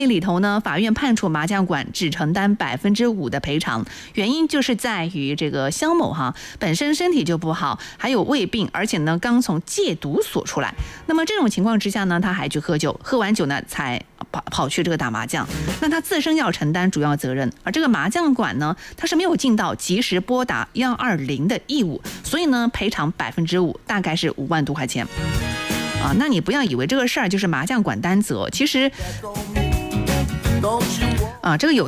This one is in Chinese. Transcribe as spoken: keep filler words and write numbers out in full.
里头呢，法院判处麻将馆只承担百分之五的赔偿，原因就是在于这个肖某哈本身身体就不好，还有胃病，而且呢刚从戒毒所出来。那么这种情况之下呢，他还去喝酒，喝完酒呢才跑跑去这个打麻将，那他自身要承担主要责任，而这个麻将馆呢，他是没有尽到及时拨打一二零的义务，所以呢赔偿百分之五，大概是五万多块钱。啊，那你不要以为这个事儿就是麻将馆担责，其实。啊，这个有